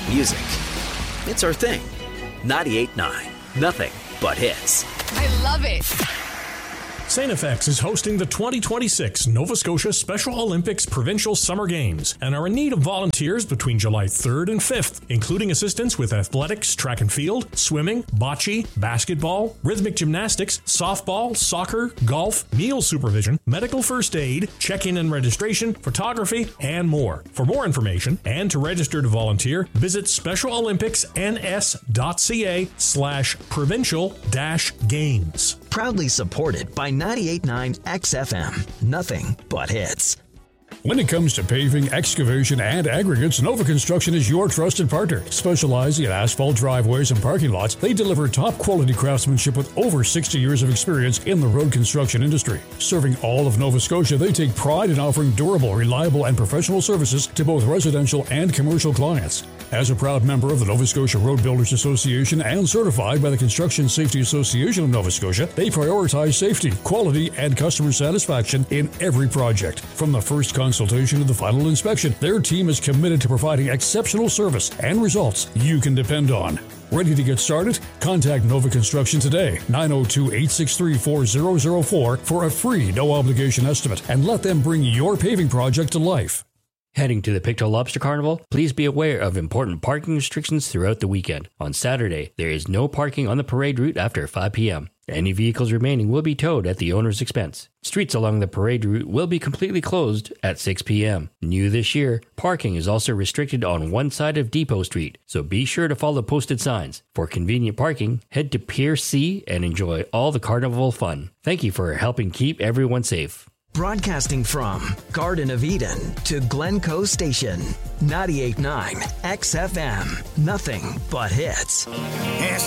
music. It's our thing. 98.9. Nothing but hits. I love it. St. FX is hosting the 2026 Nova Scotia Special Olympics Provincial Summer Games and are in need of volunteers between July 3rd and 5th, including assistance with athletics, track and field, swimming, bocce, basketball, rhythmic gymnastics, softball, soccer, golf, meal supervision, medical first aid, check-in and registration, photography, and more. For more information and to register to volunteer, visit specialolympicsns.ca/provincial-games. Proudly supported by 98.9 XFM. Nothing but hits. When it comes to paving, excavation, and aggregates, Nova Construction is your trusted partner. Specializing in asphalt driveways and parking lots, they deliver top-quality craftsmanship with over 60 years of experience in the road construction industry. Serving all of Nova Scotia, they take pride in offering durable, reliable, and professional services to both residential and commercial clients. As a proud member of the Nova Scotia Road Builders Association and certified by the Construction Safety Association of Nova Scotia, they prioritize safety, quality, and customer satisfaction in every project. From the first consultation to the final inspection, their team is committed to providing exceptional service and results you can depend on. Ready to get started? Contact Nova Construction today, 902-863-4004 for a free no-obligation estimate, and let them bring your paving project to life. Heading to the Pictou Lobster Carnival, please be aware of important parking restrictions throughout the weekend. On Saturday, there is no parking on the parade route after 5 p.m. Any vehicles remaining will be towed at the owner's expense. Streets along the parade route will be completely closed at 6 p.m. New this year, parking is also restricted on one side of Depot Street, so be sure to follow posted signs. For convenient parking, head to Pier C and enjoy all the carnival fun. Thank you for helping keep everyone safe. Broadcasting from Garden of Eden to Glencoe Station. 98.9 XFM. Nothing but hits.